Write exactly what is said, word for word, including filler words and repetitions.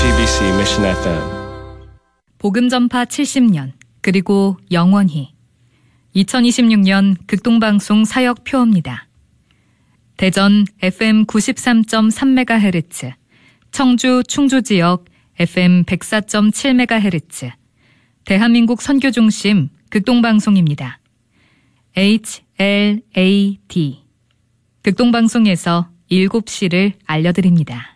씨비씨 Mission 에프엠 복음 전파 칠십 년 그리고 영원히 이천이십육 년 극동방송 사역 표어입니다. 대전 에프엠 구십삼 점 삼 메가헤르츠, 청주 충주지역 에프엠 백사 점 칠 메가헤르츠, 대한민국 선교중심 극동방송입니다. 에이치 엘 에이 디 극동방송에서 일곱 시를 알려드립니다.